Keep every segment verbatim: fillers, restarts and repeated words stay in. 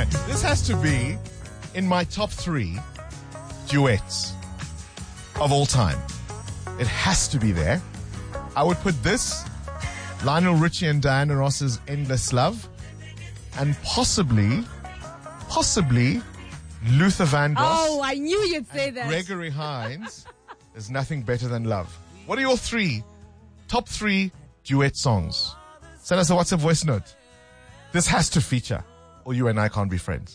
This has to be in my top three duets of all time. It has to be there. I would put this, Lionel Richie and Diana Ross's Endless Love, and possibly, possibly Luther Vandross. Oh, I knew you'd say that. Gregory Hines, There's Nothing Better Than Love. What are your three, top three duet songs? Send us a WhatsApp voice note. This has to feature, or you and I can't be friends.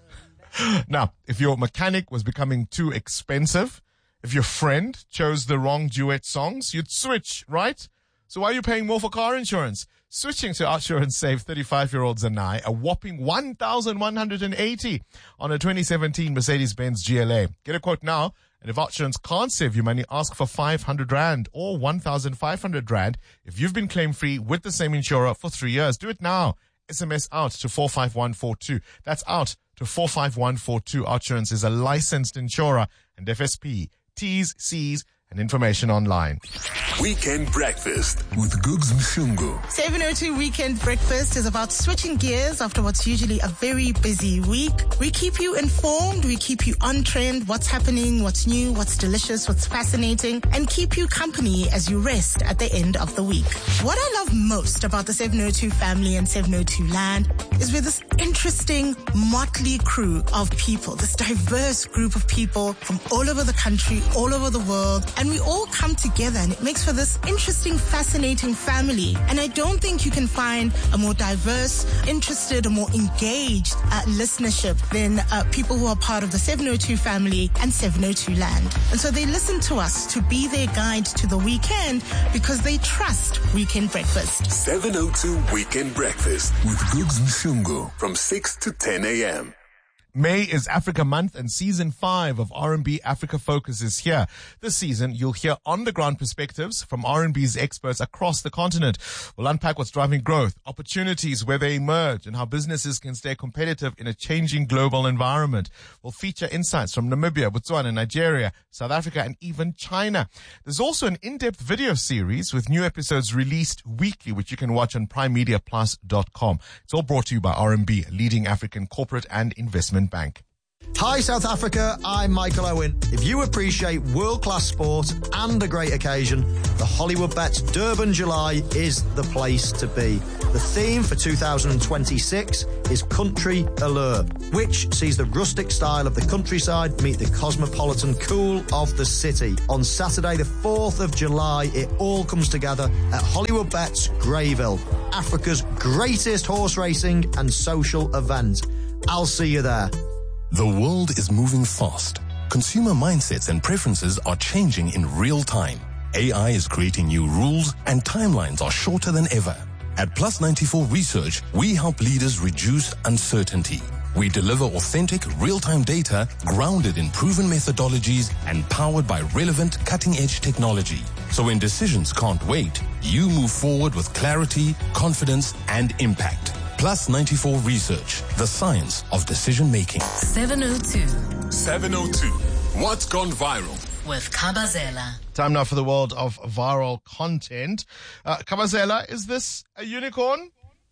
Now, if your mechanic was becoming too expensive, if your friend chose the wrong duet songs, you'd switch, right? So why are you paying more for car insurance? Switching to Outsurance save thirty-five-year-old Zanai a whopping one thousand one hundred eighty on a twenty seventeen Mercedes-Benz G L A. Get a quote now, and if Outsurance can't save you money, ask for five hundred rand or one thousand five hundred rand if you've been claim-free with the same insurer for three years. Do it now. S M S out to four five one four two. That's out to four five one four two. Outsurance is a licensed insurer and F S P. T's, C's, and information online. Weekend Breakfast with Googs Mshungu. seven oh two Weekend Breakfast is about switching gears after what's usually a very busy week. We keep you informed, we keep you on trend, what's happening, what's new, what's delicious, what's fascinating, and keep you company as you rest at the end of the week. What I love most about the seven oh two family and seven oh two land is we're this interesting motley crew of people, this diverse group of people from all over the country, all over the world, and we all come together, and it makes for this interesting, fascinating family. And I don't think you can find a more diverse, interested, or more engaged uh, listenership than uh, people who are part of the seven oh two family and seven oh two land. And so they listen to us to be their guide to the weekend because they trust Weekend Breakfast. seven oh two Weekend Breakfast with Googs Mshungu from six to ten a.m. May is Africa Month, and season five of R and B Africa Focus is here. This season, you'll hear on-the-ground perspectives from R and B's experts across the continent. We'll unpack what's driving growth, opportunities where they emerge, and how businesses can stay competitive in a changing global environment. We'll feature insights from Namibia, Botswana, Nigeria, South Africa, and even China. There's also an in-depth video series with new episodes released weekly, which you can watch on prime media plus dot com. It's all brought to you by R and B, a leading African corporate and investment bank. Hi South Africa, I'm Michael Owen. If you appreciate world-class sport and a great occasion, the Hollywood Bets Durban July is the place to be. The theme for two thousand twenty-six is Country Allure, which sees the rustic style of the countryside meet the cosmopolitan cool of the city. On Saturday the fourth of July, it all comes together at Hollywood Bets Greyville, Africa's greatest horse racing and social event. I'll see you there. The world is moving fast. Consumer mindsets and preferences are changing in real time. A I is creating new rules and timelines are shorter than ever. At Plus ninety-four Research, we help leaders reduce uncertainty. We deliver authentic, real-time data grounded in proven methodologies and powered by relevant, cutting-edge technology. So when decisions can't wait, you move forward with clarity, confidence, and impact. Plus ninety-four Research, the science of decision-making. seven oh two. seven oh two. What's gone viral? With Kabazela. Time now for the world of viral content. Uh, Kabazela, is this a unicorn?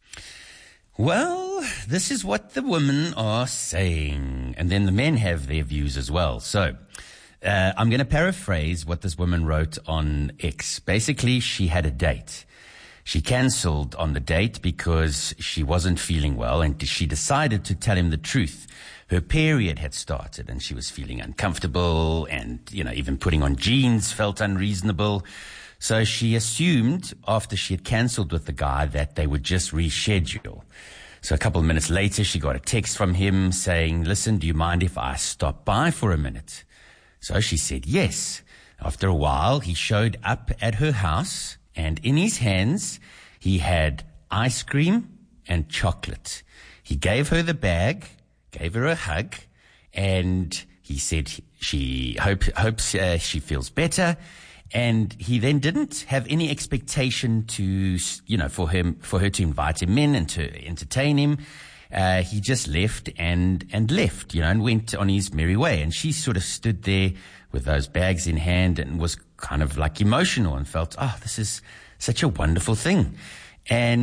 Well, this is what the women are saying. And then the men have their views as well. So, uh, I'm going to paraphrase what this woman wrote on X. Basically, she had a date. She cancelled on the date because she wasn't feeling well, and she decided to tell him the truth. Her period had started and she was feeling uncomfortable, and, you know, even putting on jeans felt unreasonable. So she assumed after she had cancelled with the guy that they would just reschedule. So a couple of minutes later, she got a text from him saying, "Listen, do you mind if I stop by for a minute?" So she said yes. After a while, he showed up at her house, and in his hands, he had ice cream and chocolate. He gave her the bag, gave her a hug, and he said she hope, hopes uh, she feels better. And he then didn't have any expectation to, you know, for him, for her to invite him in and to entertain him. Uh, he just left and, and left, you know, and went on his merry way. And she sort of stood there with those bags in hand and was kind of like emotional and felt, oh, this is such a wonderful thing. And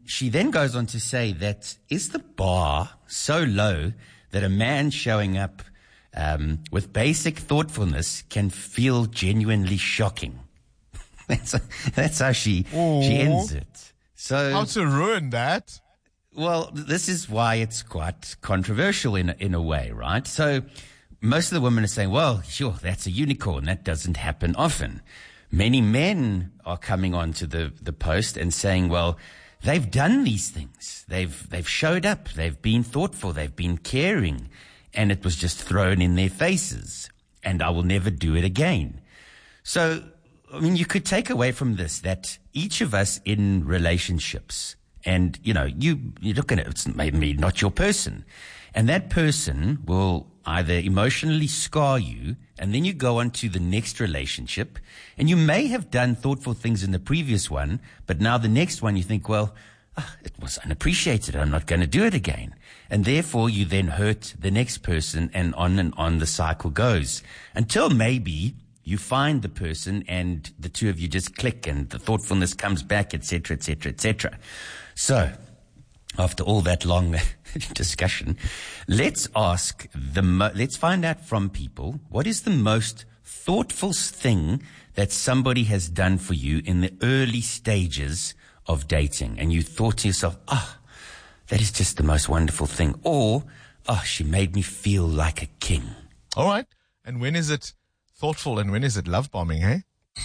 she then goes on to say that is the bar so low that a man showing up um, with basic thoughtfulness can feel genuinely shocking. that's that's how she Ooh. she ends it. So how to ruin that? Well, this is why it's quite controversial in in a way, right? So most of the women are saying, well, sure, that's a unicorn. That doesn't happen often. Many men are coming onto the, the post and saying, well, they've done these things. They've, they've showed up. They've been thoughtful. They've been caring. And it was just thrown in their faces. And I will never do it again. So, I mean, you could take away from this that each of us in relationships, and, you know, you, you look at it, it's maybe not your person. And that person will either emotionally scar you, and then you go on to the next relationship, and you may have done thoughtful things in the previous one, but now the next one you think, well, oh, it was unappreciated. I'm not going to do it again. And therefore you then hurt the next person, and on and on the cycle goes until maybe you find the person and the two of you just click and the thoughtfulness comes back, et cetera, et cetera, et cetera. So after all that long discussion, let's ask the, mo- let's find out from people, what is the most thoughtful thing that somebody has done for you in the early stages of dating? And you thought to yourself, ah, oh, that is just the most wonderful thing. Or, oh, she made me feel like a king. All right. And when is it thoughtful and when is it love bombing, hey?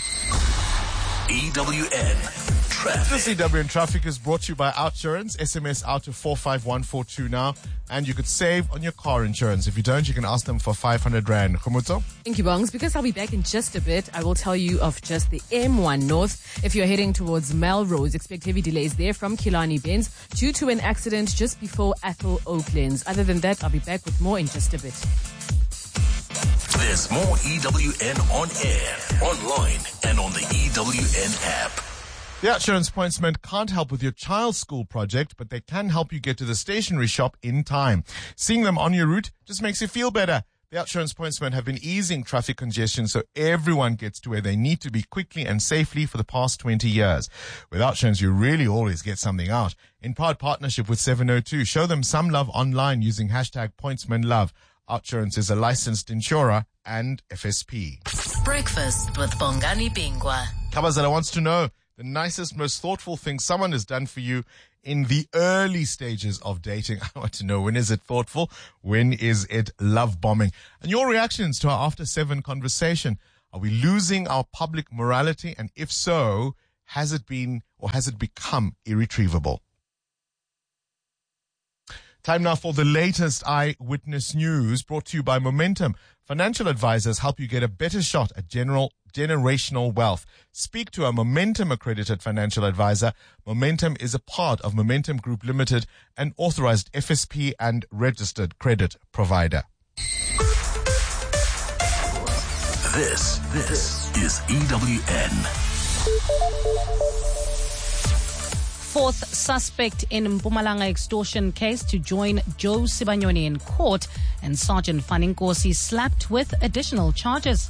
E W N Traffic. This E W N Traffic is brought to you by Outsurance. S M S out to four five one four two now. And you could save on your car insurance. If you don't, you can ask them for five hundred rand. Khumutso? Thank you, Bongs. Because I'll be back in just a bit, I will tell you of just the M one North. If you're heading towards Melrose, expect heavy delays there from Killarney Bends due to an accident just before Athol Oaklands. Other than that, I'll be back with more in just a bit. There's more E W N on air, online, and on the E W N app. The Outsurance Pointsmen can't help with your child's school project, but they can help you get to the stationery shop in time. Seeing them on your route just makes you feel better. The Outsurance Pointsmen have been easing traffic congestion so everyone gets to where they need to be quickly and safely for the past twenty years. With Outsurance, you really always get something out. In proud partnership with seven oh two, show them some love online using hashtag PointsmenLove. Outsurance is a licensed insurer and F S P. Breakfast with Bongani Bingwa. Kabazela wants to know the nicest, most thoughtful thing someone has done for you in the early stages of dating. I want to know, when is it thoughtful? When is it love bombing? And your reactions to our After Seven conversation. Are we losing our public morality? And if so, has it been or has it become irretrievable? Time now for the latest Eyewitness News, brought to you by Momentum. Financial advisors help you get a better shot at general generational wealth. Speak to a Momentum accredited financial advisor. Momentum is a part of Momentum Group Limited, an authorized F S P and registered credit provider. This, this is E W N. Fourth suspect in Mpumalanga extortion case to join Joe Sibanyoni in court, and Sergeant Faninkosi slapped with additional charges.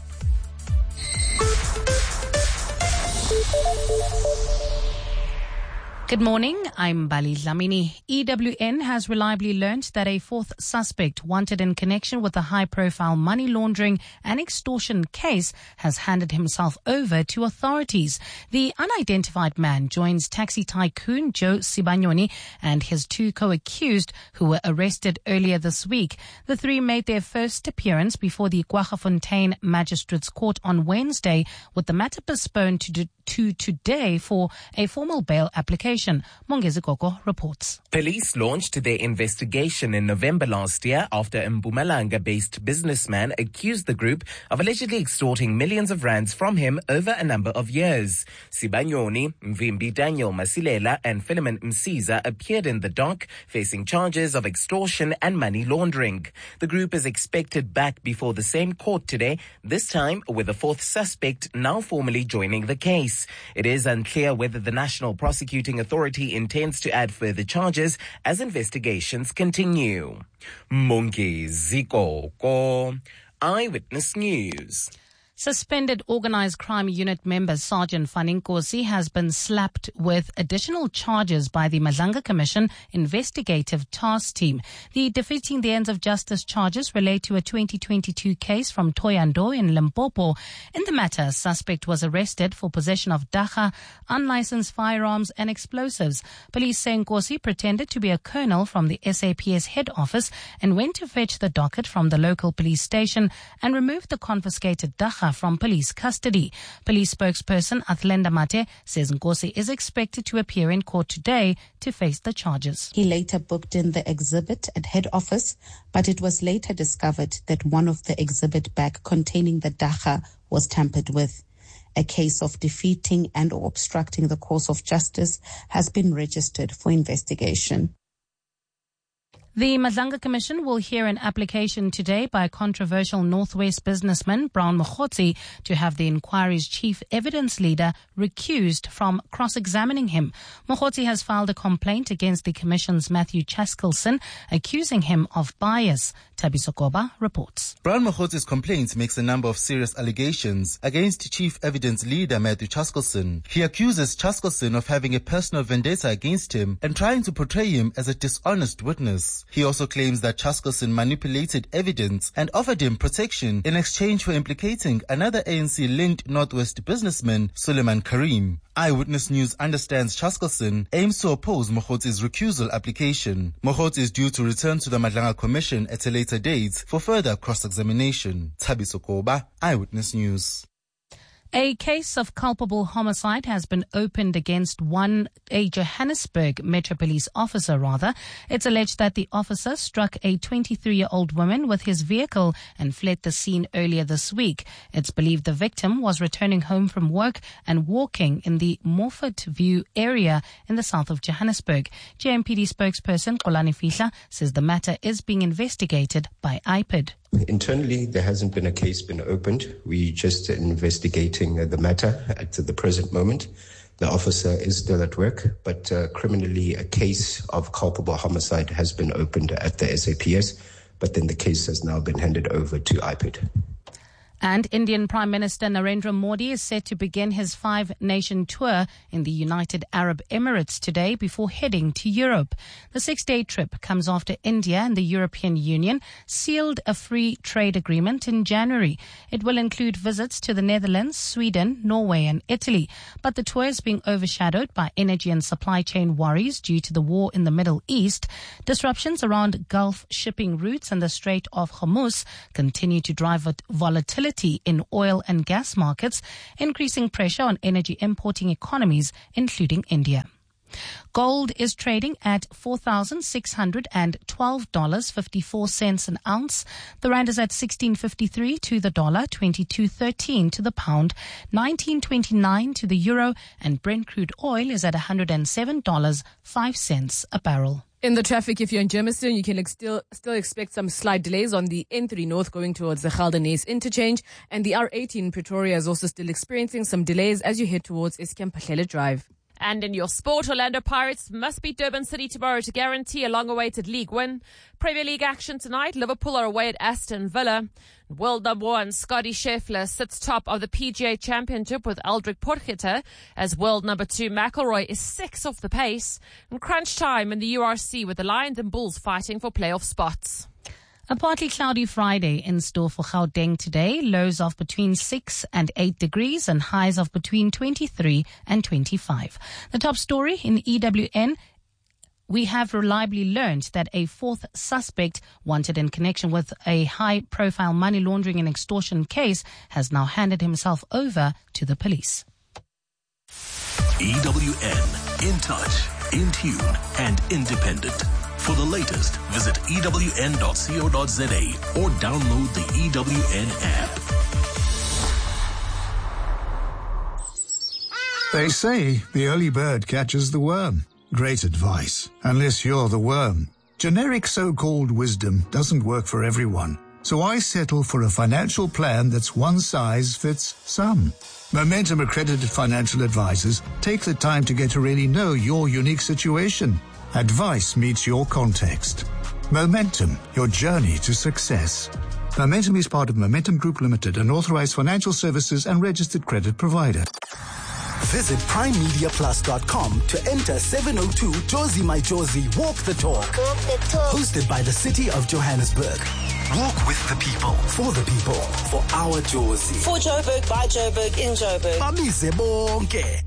Good morning, I'm Bali Dlamini. E W N has reliably learnt that a fourth suspect wanted in connection with a high-profile money laundering and extortion case has handed himself over to authorities. The unidentified man joins taxi tycoon Joe Sibanyoni and his two co-accused who were arrested earlier this week. The three made their first appearance before the Kwaggafontein Magistrates Court on Wednesday, with the matter postponed to, to today for a formal bail application. Mongezi Koko reports. Police launched their investigation in November last year after a Mpumalanga-based businessman accused the group of allegedly extorting millions of rands from him over a number of years. Sibanyoni, Mvimbi Daniel Masilela and Philemon Msiza appeared in the dock, facing charges of extortion and money laundering. The group is expected back before the same court today, this time with the fourth suspect now formally joining the case. It is unclear whether the National Prosecuting Authority intends to add further charges as investigations continue. Mongezi Koko, Eyewitness News. Suspended Organised Crime Unit member Sergeant Faninkosi has been slapped with additional charges by the Madlanga Commission Investigative Task Team. The Defeating the Ends of Justice charges relate to a twenty twenty-two case from Thohoyandou in Limpopo. In the matter, a suspect was arrested for possession of dagga, unlicensed firearms and explosives. Police say Nkosi pretended to be a colonel from the S A P S head office and went to fetch the docket from the local police station and removed the confiscated dagga from police custody. Police spokesperson Athlenda Mate says Nkosi is expected to appear in court today to face the charges. He later booked in the exhibit at head office, but it was later discovered that one of the exhibit bag containing the dagga was tampered with. A case of defeating and or obstructing the course of justice has been registered for investigation. The Madlanga Commission will hear an application today by controversial Northwest businessman Brown Mokgotsi to have the inquiry's chief evidence leader recused from cross-examining him. Mokgotsi has filed a complaint against the Commission's Matthew Chaskelson, accusing him of bias. Thabiso Koba reports. Brown Mokgotsi's complaint makes a number of serious allegations against chief evidence leader Matthew Chaskelson. He accuses Chaskelson of having a personal vendetta against him and trying to portray him as a dishonest witness. He also claims that Chaskelson manipulated evidence and offered him protection in exchange for implicating another A N C-linked Northwest businessman, Suleiman Karim. Eyewitness News understands Chaskelson aims to oppose Mokgotsi's recusal application. Mokgotsi is due to return to the Madlanga Commission at a later date for further cross-examination. Thabiso Koba, Eyewitness News. A case of culpable homicide has been opened against one, a Johannesburg Metro Police officer rather. It's alleged that the officer struck a twenty-three-year-old woman with his vehicle and fled the scene earlier this week. It's believed the victim was returning home from work and walking in the Morford View area in the south of Johannesburg. J M P D spokesperson Xolani Fihla says the matter is being investigated by I P I D. Internally, there hasn't been a case been opened. We're just investigating the matter at the present moment. The officer is still at work, but uh, criminally, a case of culpable homicide has been opened at the S A P S, but then the case has now been handed over to I P I D. And Indian Prime Minister Narendra Modi is set to begin his five-nation tour in the United Arab Emirates today before heading to Europe. The six-day trip comes after India and the European Union sealed a free trade agreement in January. It will include visits to the Netherlands, Sweden, Norway and Italy. But the tour is being overshadowed by energy and supply chain worries due to the war in the Middle East. Disruptions around Gulf shipping routes and the Strait of Hormuz continue to drive volatility in oil and gas markets, increasing pressure on energy importing economies, including India. Gold is trading at four thousand six hundred twelve dollars and fifty-four cents an ounce. The rand is at sixteen fifty-three to the dollar, twenty-two thirteen to the pound, nineteen twenty-nine to the euro, and Brent crude oil is at one hundred seven dollars and five cents a barrel. In the traffic, if you're in Germiston, you can ex- still still expect some slight delays on the N three North going towards the Geldenhuys interchange, and the R eighteen Pretoria is also still experiencing some delays as you head towards Eskom-Pahlela Drive. And in your sport, Orlando Pirates must beat Durban City tomorrow to guarantee a long-awaited league win. Premier League action tonight. Liverpool are away at Aston Villa. World number one Scottie Scheffler sits top of the P G A Championship with Aldrich Potgieter, as world number two McIlroy is six off the pace. And crunch time in the U R C with the Lions and Bulls fighting for playoff spots. A partly cloudy Friday in store for Gauteng today. Lows of between six and eight degrees and highs of between twenty-three and twenty-five. The top story in E W N. We have reliably learned that a fourth suspect wanted in connection with a high-profile money laundering and extortion case has now handed himself over to the police. E W N, in touch, in tune, and independent. For the latest, visit E W N dot co dot za or download the E W N app. They say the early bird catches the worm. Great advice, unless you're the worm. Generic so-called wisdom doesn't work for everyone, so I settle for a financial plan that's one size fits some. Momentum accredited financial advisors take the time to get to really know your unique situation. Advice meets your context. Momentum, your journey to success. Momentum is part of Momentum Group Limited, an authorized financial services and registered credit provider. Visit prime media plus dot com to enter seven oh two Jozi My Jozi Walk the Talk. Walk the Talk. Hosted by the City of Johannesburg. Walk with the people, for the people, for our Jozi. For Joburg, by Joburg, in Joburg. Bamise bonke.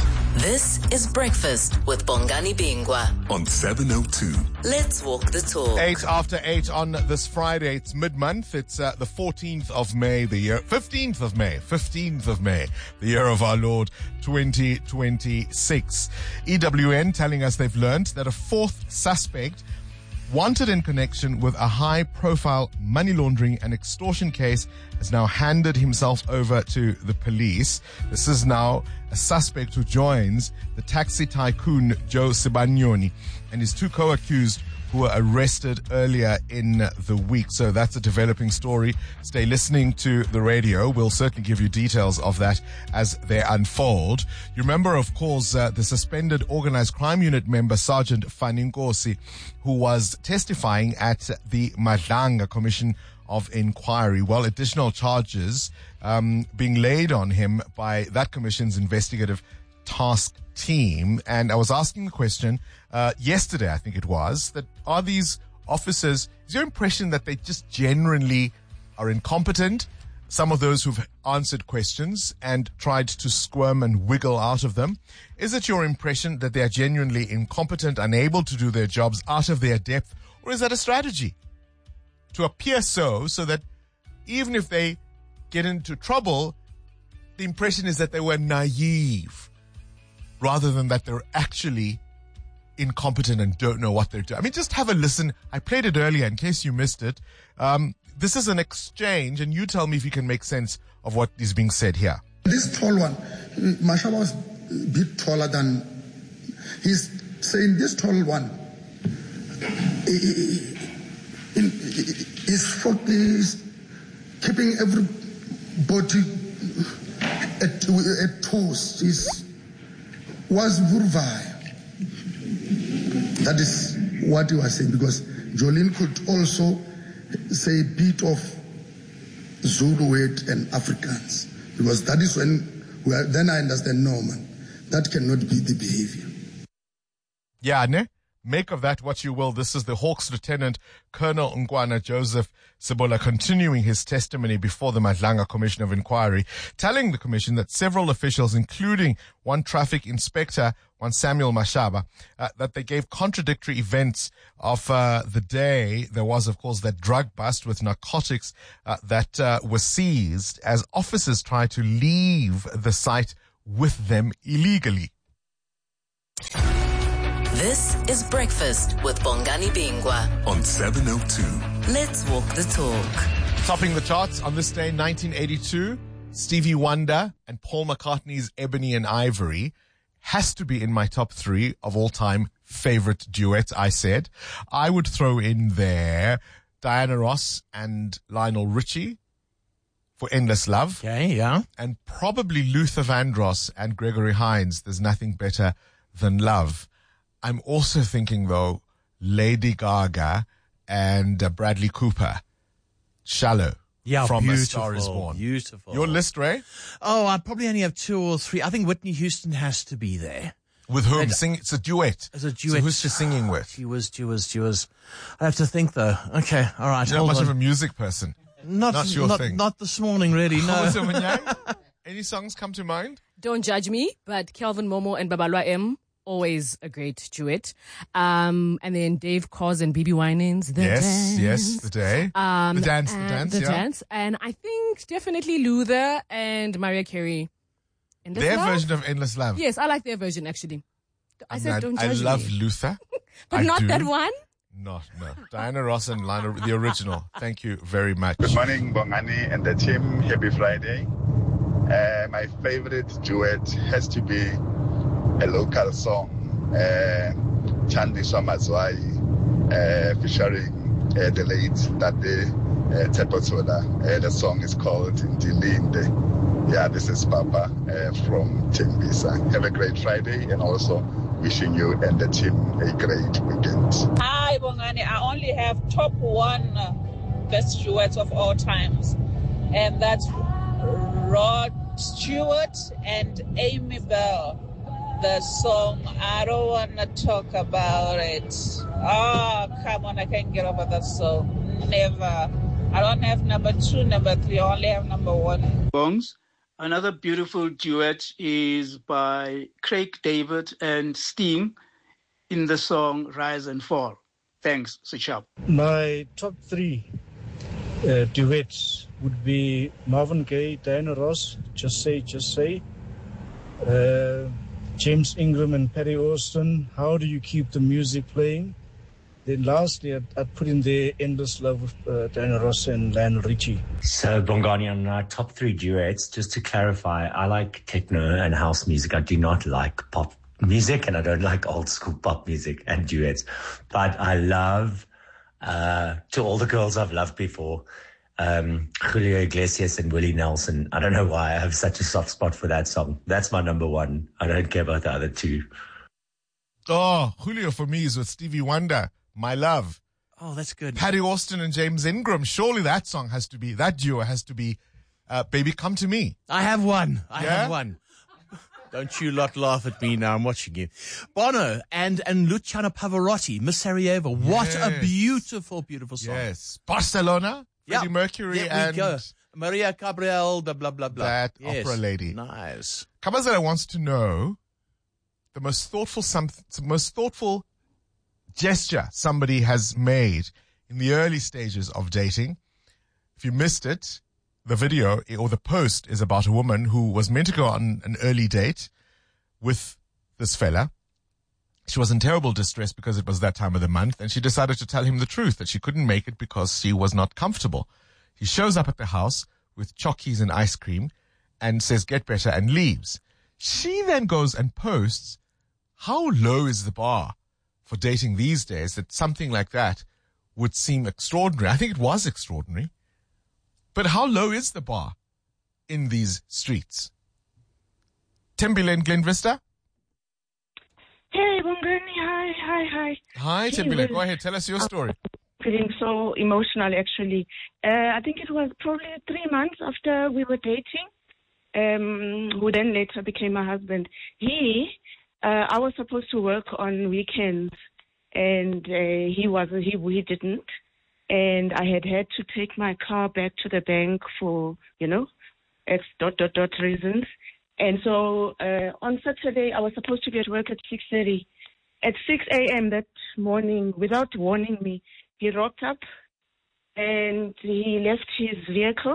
This is Breakfast with Bongani Bingwa on seven oh two. Let's walk the talk. Eight after eight on this Friday. It's mid-month. It's uh, the fourteenth of May, the year, fifteenth of May, fifteenth of May, the year of our Lord, twenty twenty-six. E W N telling us they've learned that a fourth suspect wanted in connection with a high-profile money laundering and extortion case has now handed himself over to the police. This is now a suspect who joins the taxi tycoon Joe Sibanyoni and his two co-accused who were arrested earlier in the week. So that's a developing story. Stay listening to the radio. We'll certainly give you details of that as they unfold. You remember, of course, uh, the suspended organized crime unit member, Sergeant Faninkosi, who was testifying at the Madlanga Commission of Inquiry. Well, additional charges um, being laid on him by that commission's investigative task team. And I was asking the question uh, yesterday, I think it was, that are these officers, is your impression that they just generally are incompetent? Some of those who've answered questions and tried to squirm and wiggle out of them. Is it your impression that they are genuinely incompetent, unable to do their jobs, out of their depth? Or is that a strategy to appear so, so that even if they get into trouble, the impression is that they were naive, rather than that they're actually incompetent and don't know what they're doing? I mean, just have a listen. I played it earlier in case you missed it. Um, this is an exchange, and you tell me if you can make sense of what is being said here. This tall one, Mashaba was a bit taller than, he's saying this tall one, is is keeping everybody at, at toast. Is was Vurvai. That is what he was saying, because Jolene could also say a bit of Zulu word and Afrikaans, because that is when we are, then I understand, no man, that cannot be the behavior. Yeah, ne? Make of that what you will. This is the Hawks Lieutenant Colonel Ngwana Joseph Sibola continuing his testimony before the Madlanga Commission of Inquiry, telling the commission that several officials, including one traffic inspector, one Samuel Mashaba, uh, that they gave contradictory events of uh, the day. There was, of course, that drug bust with narcotics uh, that uh, was seized as officers tried to leave the site with them illegally. This is Breakfast with Bongani Bingwa on seven oh two. Let's walk the talk. Topping the charts on this day, nineteen eighty-two, Stevie Wonder and Paul McCartney's Ebony and Ivory has to be in my top three of all-time favorite duets, I said. I would throw in there Diana Ross and Lionel Richie for Endless Love. Okay, yeah. And probably Luther Vandross and Gregory Hines, There's Nothing Better Than Love. I'm also thinking, though, Lady Gaga and uh, Bradley Cooper, Shallow, yeah, from beautiful, A Star Is Born. Beautiful. Your list, Ray? Oh, I probably only have two or three. I think Whitney Houston has to be there. With whom? Sing, it's a duet. It's a duet. So who's she singing with? She was, she was, she was. I have to think, though. Okay, all right. You're not much on. of a music person. Not, not your not, thing. Not this morning, really, no. Any songs come to mind? Don't Judge Me, but Kelvin Momo and Babalwa M, always a great duet. Um, and then Dave Koz and B B Winans, The yes, Dance. Yes, The Day. Um, the Dance, The Dance, The yeah. Dance. And I think definitely Luther and Mariah Carey. Endless their Love? version of Endless Love. Yes, I like their version, actually. I, I mean, said, don't I judge love me. Luther. But I not do. that one? Not, no. Diana Ross and Lionel, the original. Thank you very much. Good morning, Bongani and the team. Happy Friday. Uh, my favorite duet has to be a local song, uh, Chandi Swamazwai, uh, featuring uh, the late Dade uh, Tepotola. Uh, the song is called Ndilinde. Yeah, this is Papa uh, from Tembisa. Have a great Friday, and also wishing you and the team a great weekend. Hi, Bongani. I only have top one best duets of all times. And that's Rod Stewart and Amy Bell. The song, I don't want to talk about it. Oh, come on, I can't get over that song. Never. I don't have number two, number three. I only have number one. Songs. Another beautiful duet is by Craig David and Sting in the song Rise and Fall. Thanks, Suchap. My top three uh, duets would be Marvin Gaye, Diana Ross, Just Say, Just Say, uh, James Ingram and Perry Austin, How Do You Keep the Music Playing? Then lastly, I'd, I'd put in the Endless Love of uh, Diana Ross and Lionel Richie. So, Bongani, on our top three duets, just to clarify, I like techno and house music. I do not like pop music, and I don't like old school pop music and duets. But I love, uh, to all the girls I've loved before, um, Julio Iglesias and Willie Nelson. I don't know why I have such a soft spot for that song. That's my number one. I don't care about the other two. Oh, Julio for me is with Stevie Wonder. My Love. Oh, that's good. Patty Austin and James Ingram. Surely that song has to be, that duo has to be, uh, Baby Come to Me. I have one. I Yeah? have one. Don't you lot laugh at me now. I'm watching you. Bono and, and Luciano Pavarotti, Miss Sarajevo. What Yes. a beautiful, beautiful song. Yes. Barcelona, Freddie Yeah. Mercury There we and go. Maria Gabriel, the blah, blah, blah. that Yes. opera lady. Nice. Kabazela wants to know the most thoughtful, some, most thoughtful gesture somebody has made in the early stages of dating. If you missed it, the video or the post is about a woman who was meant to go on an early date with this fella. She was in terrible distress because it was that time of the month, and she decided to tell him the truth, that she couldn't make it because she was not comfortable. He shows up at the house with chockies and ice cream and says, get better, and leaves. She then goes and posts, how low is the bar for dating these days that something like that would seem extraordinary? I think it was extraordinary. But how low is the bar in these streets? Tembile in Glen Vista? Hey, Bongani, hi, hi, hi. Hi, Tembile. Go ahead. Tell us your story. Feeling so emotional, actually. Uh, I think it was probably three months after we were dating, um, who then later became my husband. He, uh, I was supposed to work on weekends, and uh, he wasn't. He he didn't, and I had had to take my car back to the bank for, you know, X dot dot dot reasons. And so uh, on Saturday, I was supposed to be at work at six thirty. At six a.m. that morning, without warning me, he rocked up and he left his vehicle.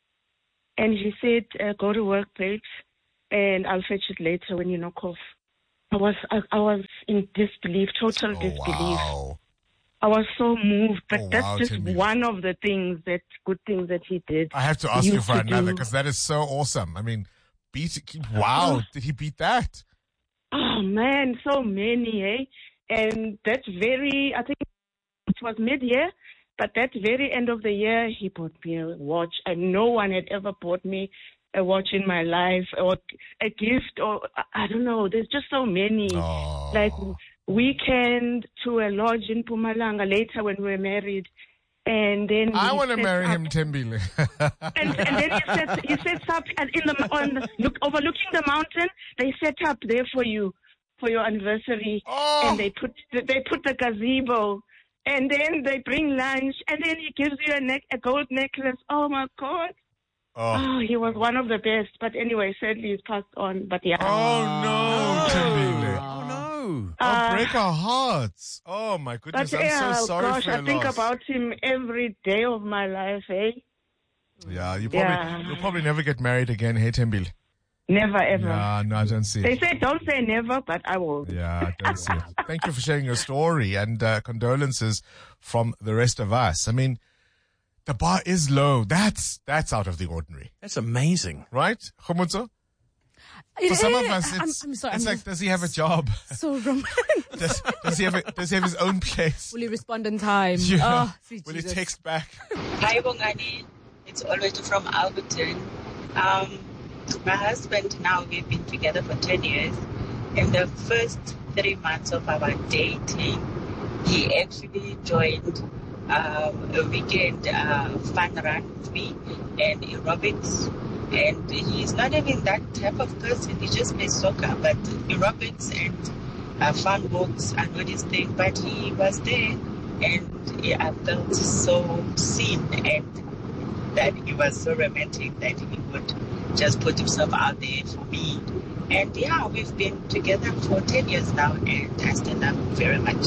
And he said, uh, go to work, babes, and I'll fetch it later when you knock off. I was I, I was in disbelief, total Oh, disbelief. wow. I was so moved, but Oh, that's wow, just Timmy. one of the things, that good things that he did. I have to He ask you used for to another do- because that is so awesome. I mean, beat, wow, did he beat that? Oh man, so many, eh? And that very, I think it was mid-year, but that very end of the year, he bought me a watch, and no one had ever bought me a watch in my life, or a gift, or I- I don't know. There's just so many. Like weekend to a lodge in Pumalanga later when we were married, and then I he want to set marry up- him, Tembile. and, and then he sets, he sets up and in the on the, look overlooking the mountain. They set up there for you for your anniversary, and they put they put the gazebo, and then they bring lunch, and then he gives you a neck a gold necklace. Oh my God! Oh. Oh, he was one of the best. But anyway, sadly he's passed on. But yeah. Oh no, Tembile. Oh no. Oh, Uh, break our hearts. Oh my goodness, But I'm yeah, so sorry gosh, for your I think loss. about him every day of my life, eh? Yeah, you probably Yeah. you'll probably never get married again, hey Tembile. Never ever. Yeah, no, I don't see They it. say don't say never, but I will. Yeah, I don't see it. Thank you for sharing your story, and uh, condolences from the rest of us. I mean, the bar is low. That's that's out of the ordinary. That's amazing. Right, Khomotso? It For some of is. us, I'm- it's, I'm sorry, it's I'm like, does he have a job? So romantic. Does, does he have a, does he have his own place? Will he respond in time? Yeah. Oh, sweet Will Jesus. he text back? Hi, Bongani. It's Olwetu from Alberton. Um, my husband, now we've been together for ten years. In the first three months of our dating, he actually joined um, a weekend uh, fun run with me and aerobics. And he's not even that type of person. He just plays soccer, but aerobics and uh, fun walks are not his thing. But he was there, and yeah, I felt so seen, and that he was so romantic that he would just put himself out there for me. And yeah, we've been together for ten years now, and I still love him very much.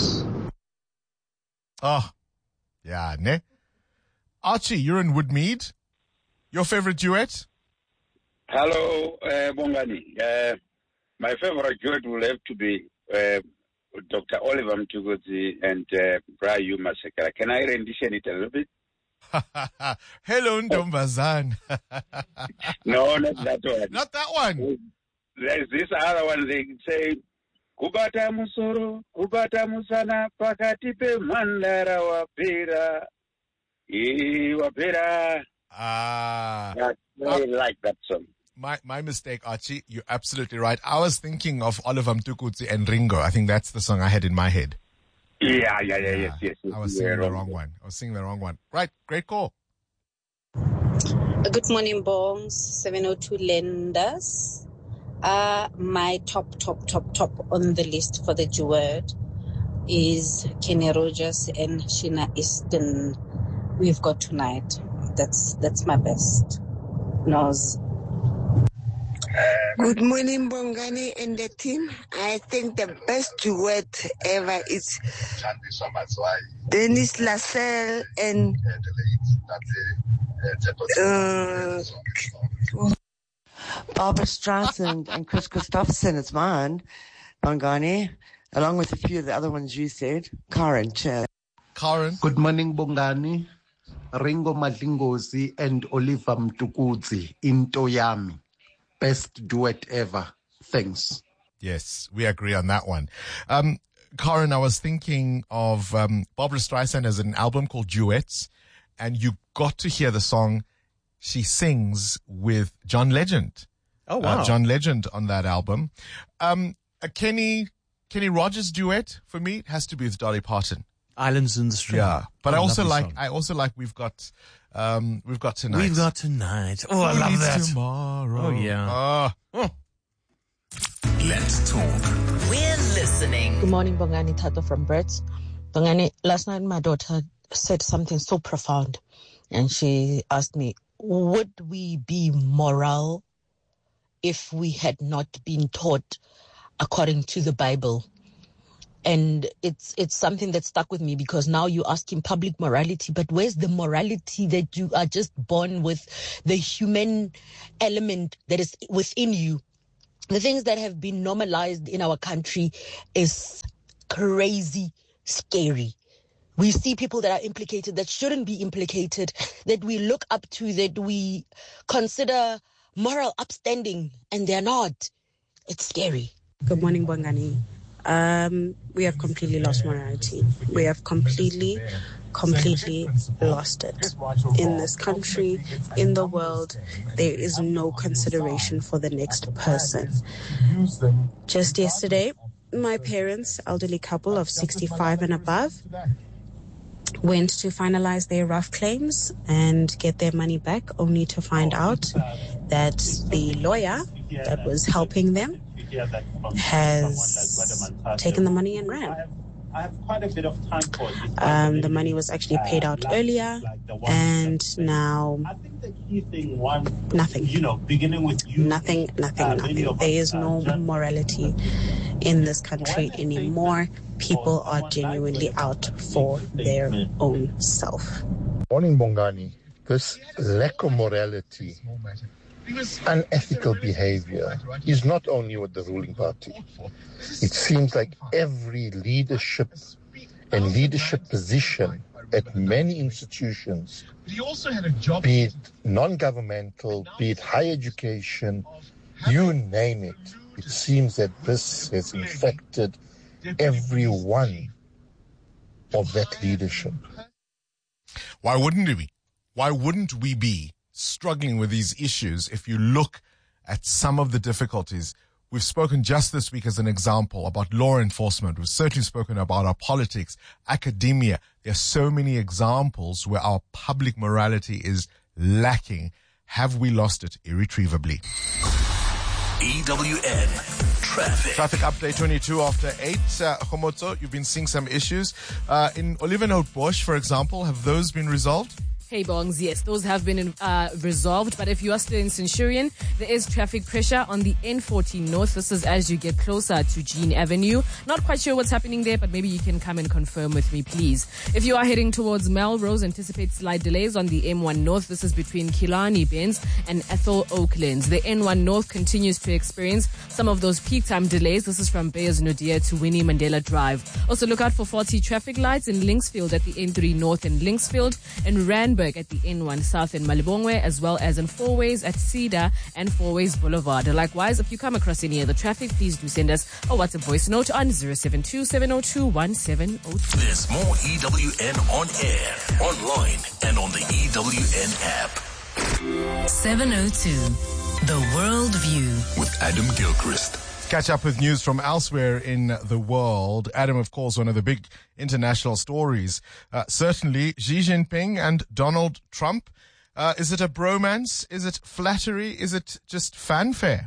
Oh, yeah, ne? Archie, you're in Woodmead. Your favorite duet? Hello, uh, Bongani. Uh, my favorite duet will have to be uh, Doctor Oliver Mtukudzi and uh, Brayu Masekela. Can I rendition it a little bit? Hello, Ndombazan. No, not that one. Not that one. There's this other one. They say, Kubata Musoro, Kubata Musana, Pakati pe Mandara Wapira. E Wapira. Ah. I really like that song. My my mistake, Archie. You're absolutely right. I was thinking of Oliver Mtukudzi and Ringo. I think that's the song I had in my head. Yeah, yeah, yeah, yes, yes. yes I was yeah, singing the wrong. wrong one. I was singing the wrong one. Right, great call. Good morning, Bongs. seven oh two Lenders. Uh, my top, top, top, top on the list for the duet is Kenny Rogers and Sheena Easton. We've got tonight. That's that's my best. Nose. Good morning, Bongani and the team. I think the best duet ever is Dennis Lascelles and uh, Barbara Streisand and Chris Christopherson is mine, Bongani, along with a few of the other ones you said. Karen, cheers. Karen. Good morning, Bongani. Ringo Madlingozi and Oliver Mtukudzi in Toyami. Best duet ever. Thanks. Yes, we agree on that one. Um, Karen, I was thinking of um, Barbara Streisand has an album called Duets, and you got to hear the song she sings with John Legend. Oh, wow. Uh, John Legend on that album. Um, a Kenny, Kenny Rogers duet for me it has to be with Dolly Parton. Islands in the Stream. Yeah, but Oh, I also lovely like. song. I also like. We've got. Um, we've got tonight. We've got tonight. Oh, I Who love needs that. Tomorrow. Oh, yeah. Ah. Oh. Let's talk. We're listening. Good morning, Bongani Tato from Brits. Bongani, last night my daughter said something so profound, and she asked me, would we be moral if we had not been taught according to the Bible? And it's it's something that stuck with me because now you're asking public morality, but where's the morality that you are just born with, the human element that is within you? The things that have been normalized in our country is crazy, scary. We see people that are implicated that shouldn't be implicated, that we look up to, that we consider moral upstanding, and they're not. It's scary. Good morning, Bongani. Um, we have completely lost morality. We have completely, completely lost it. In this country, in the world, there is no consideration for the next person. Just yesterday, my parents, elderly couple of sixty-five and above, went to finalize their rough claims and get their money back, only to find out that the lawyer that was helping them has taken the money and ran. I have quite a bit of time for it. Um, the money was actually paid out earlier, and now nothing. You know, beginning with you. Nothing, nothing, nothing. There is no morality in this country anymore. People are genuinely out for their own self. Morning, Bongani. This lack of morality, unethical behavior is not only with the ruling party. It seems like every leadership and leadership position at many institutions, be it non-governmental, be it higher education, you name it, it seems that this has infected every one of that leadership. Why wouldn't we? Why wouldn't we be struggling with these issues if you look at some of the difficulties We've spoken just this week as an example about law enforcement. We've certainly spoken about our politics, academia. There are so many examples where our public morality is lacking. Have we lost it irretrievably? E W N Traffic. Traffic update twenty-two after eight. Uh, Khomotso, you've been seeing some issues. Uh, in Olivenhout-Bosch, for example, have those been resolved? Hey Bongs, yes, those have been uh, resolved, but if you are still in Centurion, there is traffic pressure on the N fourteen North. This is as you get closer to Jean Avenue. Not quite sure what's happening there, but maybe you can come and confirm with me, please. If you are heading towards Melrose, anticipate slight delays on the M one North. This is between Killarney Bends and Ethel Oaklands. The N one North continues to experience some of those peak time delays. This is from Beyers Naudé to Winnie Mandela Drive. Also look out for faulty traffic lights in Linksfield at the N three North in Linksfield, and Randburg at the N one South in Malibongwe, as well as in Fourways at Cedar and Fourways Boulevard. Likewise, if you come across any other traffic, please do send us a WhatsApp voice note on zero seven two, seven zero two, one seven zero two. There's more E W N on air, online, and on the E W N app. seven oh two, The World View with Adam Gilchrist. Catch up with news from elsewhere in the world. Adam, of course, one of the big international stories. Uh, certainly, Xi Jinping and Donald Trump. Uh, is it a bromance? Is it flattery? Is it just fanfare?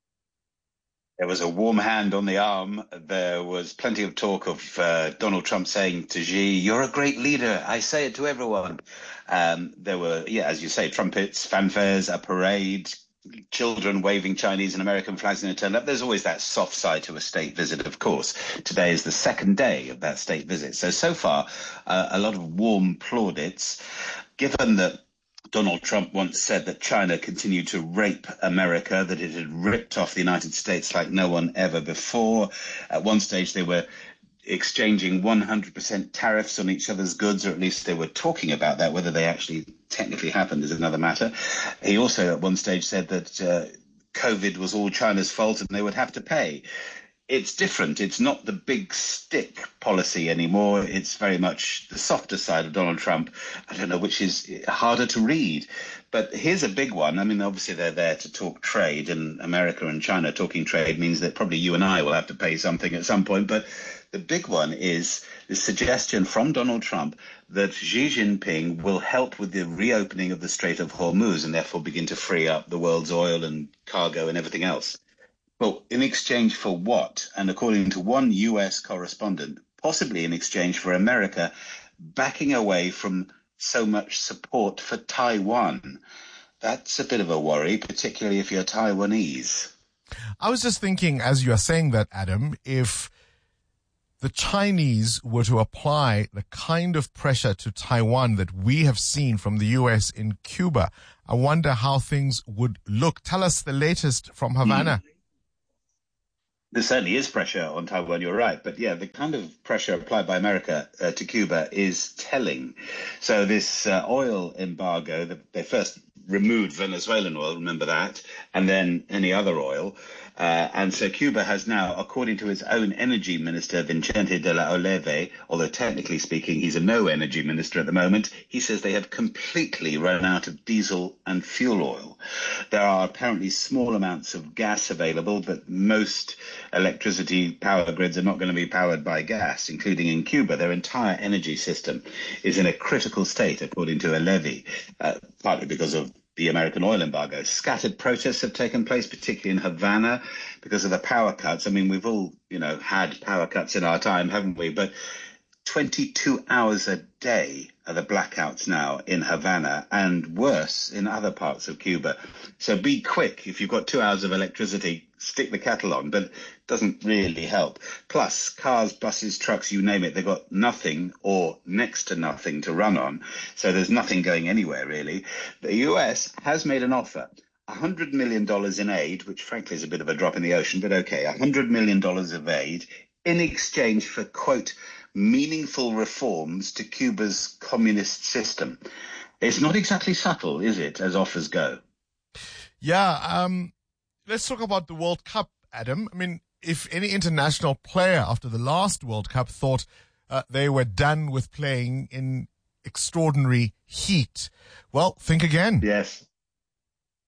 There was a warm hand on the arm. There was plenty of talk of uh, Donald Trump saying to Xi, "You're a great leader. I say it to everyone." Um, there were, yeah, as you say, trumpets, fanfares, a parade, children waving Chinese and American flags in a turn up. There's always that soft side to a state visit, of course. Today is the second day of that state visit. So, so far, uh, a lot of warm plaudits. Given that Donald Trump once said that China continued to rape America, that it had ripped off the United States like no one ever before. At one stage, they were exchanging one hundred percent tariffs on each other's goods, or at least they were talking about that. Whether they actually technically happened is another matter. He also at one stage said that uh, COVID was all China's fault and they would have to pay. It's different. It's not the big stick policy anymore. It's very much the softer side of Donald Trump. I don't know which is harder to read. But here's a big one. I mean, obviously they're there to talk trade, and America and China talking trade means that probably you and I will have to pay something at some point. But the big one is the suggestion from Donald Trump that Xi Jinping will help with the reopening of the Strait of Hormuz and therefore begin to free up the world's oil and cargo and everything else. But in exchange for what? And according to one U S correspondent, possibly in exchange for America backing away from so much support for Taiwan. That's a bit of a worry, particularly if you're Taiwanese. I was just thinking, as you are saying that, Adam, if the Chinese were to apply the kind of pressure to Taiwan that we have seen from the U S in Cuba, I wonder how things would look. Tell us the latest from Havana. Mm. There certainly is pressure on Taiwan, you're right. But yeah, the kind of pressure applied by America uh, to Cuba is telling. So this uh, oil embargo, the, they first removed Venezuelan oil, remember that, and then any other oil. Uh, and so Cuba has now, according to its own energy minister, Vicente de la Oleve, although technically speaking, he's a no energy minister at the moment, he says they have completely run out of diesel and fuel oil. There are apparently small amounts of gas available, but most electricity power grids are not going to be powered by gas, including in Cuba. Their entire energy system is in a critical state, according to Oleve, uh, partly because of the American oil embargo. Scattered protests have taken place, particularly in Havana, because of the power cuts. I mean, we've all, you know, had power cuts in our time, haven't we? But twenty-two hours a day are the blackouts now in Havana, and worse in other parts of Cuba. So be quick. If you've got two hours of electricity, stick the kettle on, but it doesn't really help. Plus, cars, buses, trucks, you name it, they've got nothing or next to nothing to run on. So there's nothing going anywhere, really. The U S has made an offer. one hundred million dollars in aid, which frankly is a bit of a drop in the ocean, but okay, one hundred million dollars of aid in exchange for, quote, meaningful reforms to Cuba's communist system. It's not exactly subtle, is it, as offers go? Yeah, um, let's talk about the World Cup, Adam. I mean, if any international player after the last World Cup thought uh, they were done with playing in extraordinary heat, well, think again. Yes.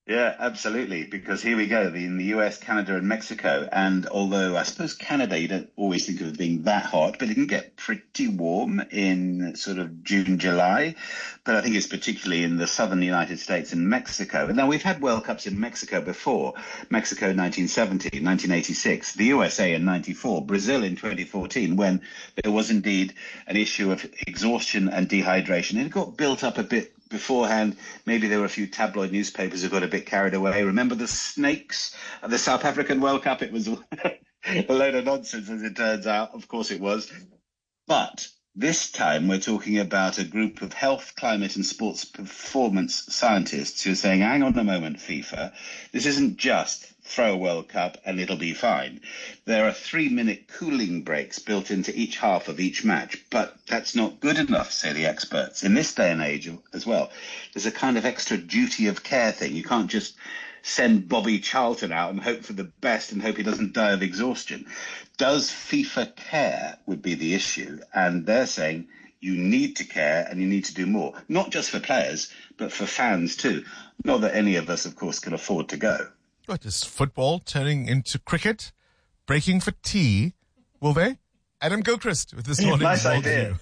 Yeah, absolutely. Because here we go, in the U S, Canada and Mexico. And although I suppose Canada, you don't always think of it being that hot, but it can get pretty warm in sort of June, July. But I think it's particularly in the southern United States and Mexico. And now we've had World Cups in Mexico before. Mexico nineteen seventy, nineteen eighty-six, the U S A in ninety-four, Brazil in twenty fourteen, when there was indeed an issue of exhaustion and dehydration. It got built up a bit beforehand. Maybe there were a few tabloid newspapers who got a bit carried away. Remember the snakes at the South African World Cup? It was a load of nonsense, as it turns out. Of course it was. But this time we're talking about a group of health, climate and sports performance scientists who are saying, hang on a moment, FIFA, this isn't just throw a World Cup and it'll be fine. There are three-minute cooling breaks built into each half of each match, but that's not good enough, say the experts. In this day and age as well, there's a kind of extra duty of care thing. You can't just send Bobby Charlton out and hope for the best and hope he doesn't die of exhaustion. Does FIFA care would be the issue, and they're saying you need to care and you need to do more, not just for players, but for fans too. Not that any of us, of course, can afford to go. What is football turning into cricket? Breaking for tea? Will they? Adam Gilchrist with this morning's Nice idea.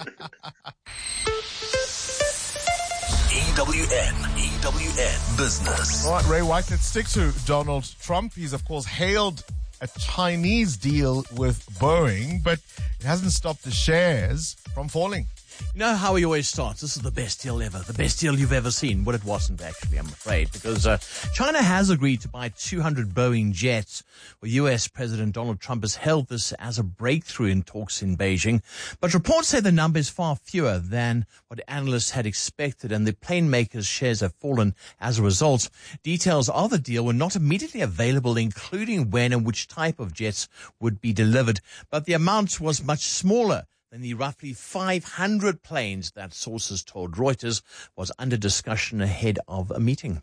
E W N, E W N Business. All right, Ray White, let's stick to Donald Trump. He's, of course, hailed a Chinese deal with Boeing, but it hasn't stopped the shares from falling. You know how he always starts, this is the best deal ever, the best deal you've ever seen. Well, it wasn't actually, I'm afraid, because uh, China has agreed to buy two hundred Boeing jets. Well, U S President Donald Trump has hailed this as a breakthrough in talks in Beijing. But reports say the number is far fewer than what analysts had expected, and the plane makers' shares have fallen as a result. Details of the deal were not immediately available, including when and which type of jets would be delivered. But the amount was much smaller than the roughly five hundred planes that sources told Reuters was under discussion ahead of a meeting.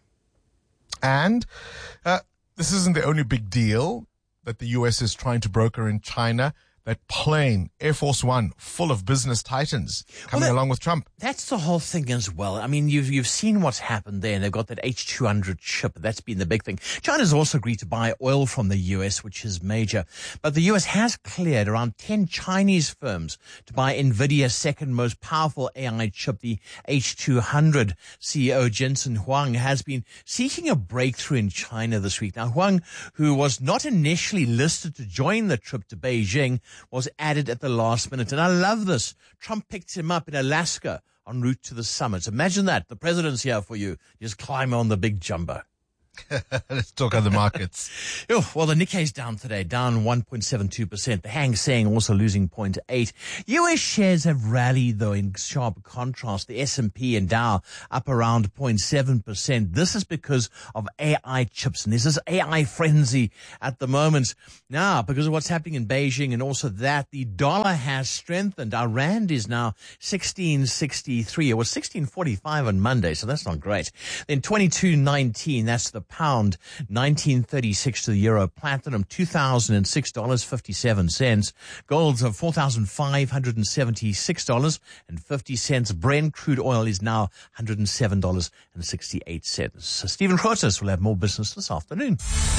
And uh, this isn't the only big deal that the U S is trying to broker in China. That plane, Air Force One, full of business titans coming well, that, along with Trump. That's the whole thing as well. I mean, you've you've seen what's happened there. They've got that H two hundred ship. That's been the big thing. China's also agreed to buy oil from the U S, which is major. But the U S has cleared around ten Chinese firms to buy NVIDIA's second most powerful A I chip, the H two hundred. C E O Jensen Huang has been seeking a breakthrough in China this week. Now, Huang, who was not initially listed to join the trip to Beijing, was added at the last minute. And I love this. Trump picked him up in Alaska en route to the summit. Imagine that. The president's here for you. You just climb on the big jumbo. Let's talk other markets. Oh, well, the Nikkei's down today, down one point seven two percent. The Hang Seng also losing zero point eight. U S shares have rallied, though, in sharp contrast. The S and P and Dow up around zero point seven percent. This is because of A I chips, and there's this A I frenzy at the moment. Now, because of what's happening in Beijing and also that, the dollar has strengthened. Our rand is now sixteen sixty-three. It was sixteen forty-five on Monday, so that's not great. Then twenty-two nineteen, that's the pound, nineteen thirty-six to the euro. Platinum, two thousand six dollars and fifty-seven cents. Gold's of four thousand five hundred seventy-six dollars and fifty cents. Brent crude oil is now one hundred seven dollars and sixty-eight cents. So Stephen Crotus will have more business this afternoon.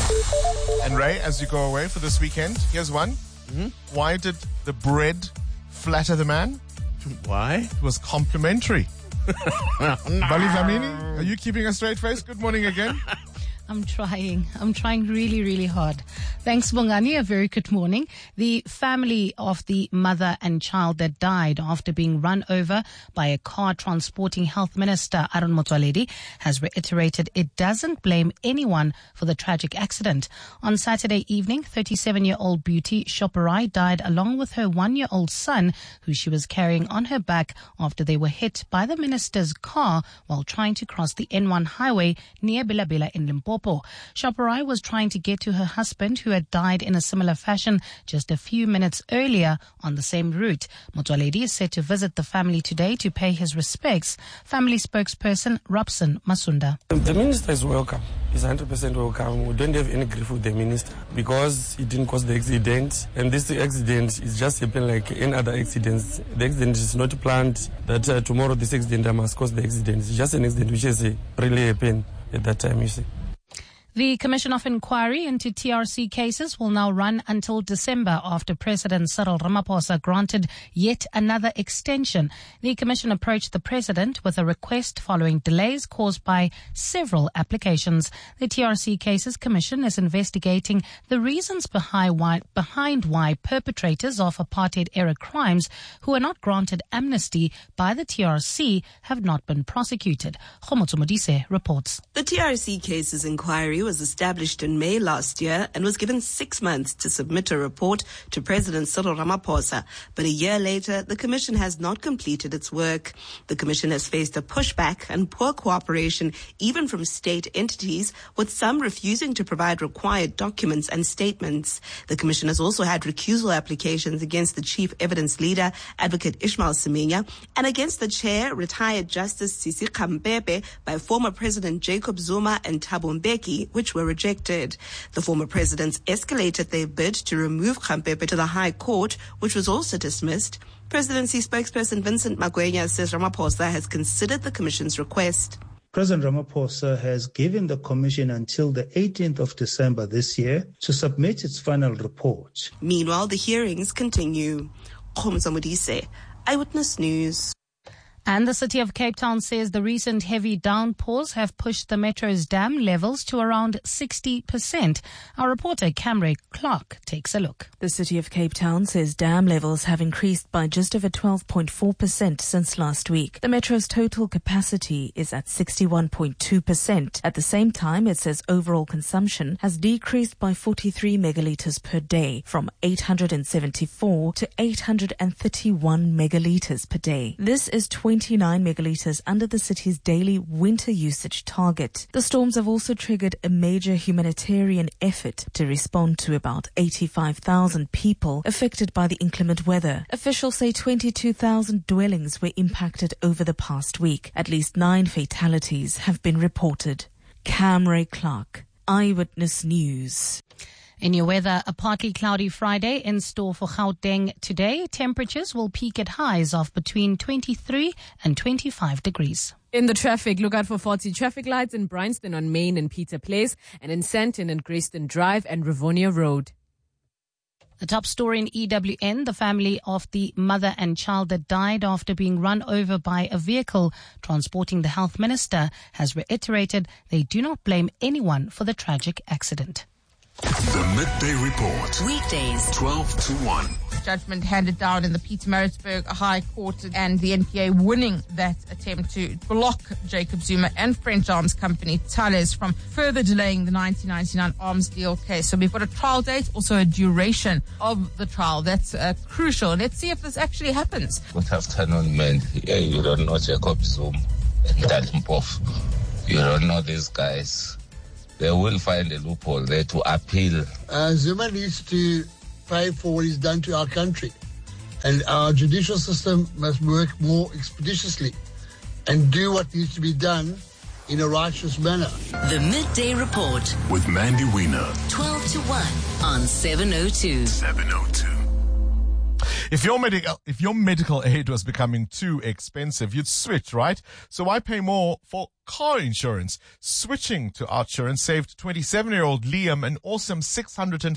And Ray, as you go away for this weekend, here's one. Mm-hmm. Why did the bread flatter the man? Why? It was complimentary. Bali Dlamini, are you keeping a straight face? Good morning again. I'm trying. I'm trying really, really hard. Thanks, Bongani. A very good morning. The family of the mother and child that died after being run over by a car transporting Health Minister Aaron Motsoaledi has reiterated it doesn't blame anyone for the tragic accident. On Saturday evening, thirty-seven-year-old Beauty Shoparai died along with her one-year-old son, who she was carrying on her back after they were hit by the minister's car while trying to cross the N one highway near Bilabela in Limpopo. Shoparai was trying to get to her husband, who had died in a similar fashion just a few minutes earlier on the same route. Motsoaledi is set to visit the family today to pay his respects. Family spokesperson Robson Masunda. The minister is welcome. is one hundred percent welcome. We don't have any grief with the minister because he didn't cause the accident. And this accident is just happened like any other accidents. The accident is not planned that uh, tomorrow this accident must cause the accident. It's just an accident which has uh, really happened at that time, you see. The Commission of Inquiry into T R C cases will now run until December after President Cyril Ramaphosa granted yet another extension. The Commission approached the President with a request following delays caused by several applications. The T R C Cases Commission is investigating the reasons behind why, behind why perpetrators of apartheid-era crimes who are not granted amnesty by the T R C have not been prosecuted. Khomotso Modise reports. The T R C Cases Inquiry was established in May last year and was given six months to submit a report to President Cyril Ramaphosa. But a year later, the Commission has not completed its work. The Commission has faced a pushback and poor cooperation even from state entities, with some refusing to provide required documents and statements. The Commission has also had recusal applications against the Chief Evidence Leader, Advocate Ishmael Semenya, and against the Chair, retired Justice Sisi Khampepe, by former President Jacob Zuma and Thabo Mbeki, which were rejected. The former presidents escalated their bid to remove Khampepe to the High Court, which was also dismissed. Presidency spokesperson Vincent Magwenya says Ramaphosa has considered the Commission's request. President Ramaphosa has given the Commission until the eighteenth of December this year to submit its final report. Meanwhile, the hearings continue. Khomotso Modise, Eyewitness News. And the City of Cape Town says the recent heavy downpours have pushed the Metro's dam levels to around sixty percent. Our reporter Camry Clark takes a look. The City of Cape Town says dam levels have increased by just over twelve point four percent since last week. The Metro's total capacity is at sixty-one point two percent. At the same time, it says overall consumption has decreased by forty-three megalitres per day, from eight hundred seventy-four to eight hundred thirty-one megalitres per day. This is twenty-nine megalitres under the city's daily winter usage target. The storms have also triggered a major humanitarian effort to respond to about eighty-five thousand people affected by the inclement weather. Officials say twenty-two thousand dwellings were impacted over the past week. At least nine fatalities have been reported. Camry Clark, Eyewitness News. In your weather, a partly cloudy Friday in store for Gauteng today. Temperatures will peak at highs of between twenty-three and twenty-five degrees. In the traffic, look out for faulty traffic lights in Bryanston on Main and Peter Place, and in Sandton and Grayston Drive and Rivonia Road. The top story in E W N, the family of the mother and child that died after being run over by a vehicle transporting the health minister, has reiterated they do not blame anyone for the tragic accident. The Midday Report. Weekdays, twelve to one. Judgment handed down in the Pietermaritzburg High Court, and the N P A winning that attempt to block Jacob Zuma and French arms company Thales from further delaying the nineteen ninety-nine arms deal case. So we've got a trial date, also a duration of the trial. That's uh, crucial. Let's see if this actually happens. Good afternoon, man. Yeah, you don't know Jacob Zuma and Dalimpoff. You don't know these guys. They will find a loophole there to appeal. Uh, Zuma needs to pay for what he's done to our country. And our judicial system must work more expeditiously and do what needs to be done in a righteous manner. The Midday Report with Mandy Wiener. twelve to one on seven oh two. seven oh two. If your medical, if your medical aid was becoming too expensive, you'd switch, right? So why pay more for car insurance? Switching to Outsurance saved twenty-seven-year-old Liam an awesome six hundred